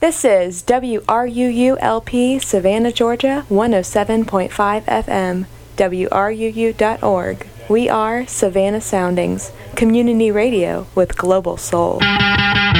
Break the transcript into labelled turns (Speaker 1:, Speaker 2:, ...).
Speaker 1: This is WRUU-LP, Savannah, Georgia, 107.5 FM, WRUU.org. We are Savannah Soundings, community radio with global soul.